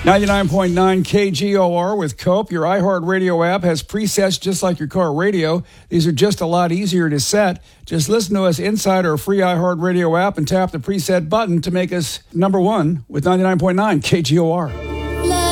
99.9 KGOR with Cope. Your iHeartRadio app has presets just like your car radio. These are just a lot easier to set. Just listen to us inside our free iHeartRadio app and tap the preset button to make us number one with 99.9 KGOR.